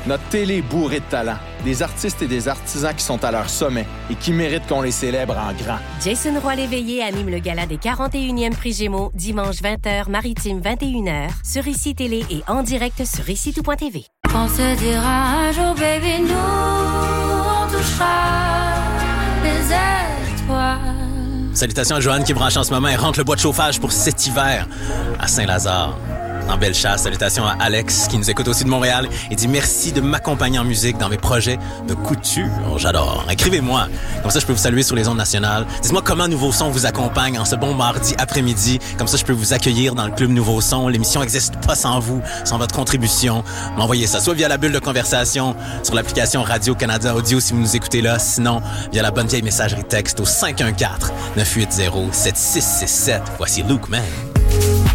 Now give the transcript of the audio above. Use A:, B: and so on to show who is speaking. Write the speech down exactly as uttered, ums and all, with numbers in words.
A: Notre télé est bourrée de talent. Des artistes et des artisans qui sont à leur sommet et qui méritent qu'on les célèbre en grand.
B: Jason Roy-Léveillé anime le gala des quarante et unième Prix Gémeaux, dimanche vingt heures, Maritime vingt et une heures, sur Ici Télé et en direct sur ici tout point t v.
C: On se dira un jour, baby, nous, on touchera les étoiles.
D: Salutations à Joanne qui branche en ce moment et rentre le bois de chauffage pour cet hiver à Saint-Lazare. En Bellechasse, salutations à Alex qui nous écoute aussi de Montréal et dit merci de m'accompagner en musique dans mes projets de couture. J'adore. Écrivez-moi. Comme ça, je peux vous saluer sur les ondes nationales. Dites-moi comment Nouveau Son vous accompagne en ce bon mardi après-midi. Comme ça, je peux vous accueillir dans le Club Nouveau Son. L'émission n'existe pas sans vous, sans votre contribution. M'envoyez ça soit via la bulle de conversation sur l'application Radio-Canada Audio si vous nous écoutez là. Sinon, via la bonne vieille messagerie texte au cinq un quatre, neuf huit zéro, sept six six sept. Voici Luke Man.